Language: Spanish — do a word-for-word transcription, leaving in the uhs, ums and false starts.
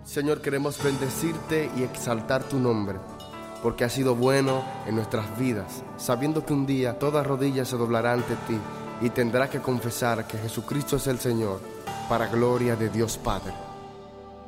Señor, queremos bendecirte y exaltar tu nombre, porque has sido bueno en nuestras vidas, sabiendo que un día toda rodilla se doblará ante ti y tendrá que confesar que Jesucristo es el Señor, para gloria de Dios Padre.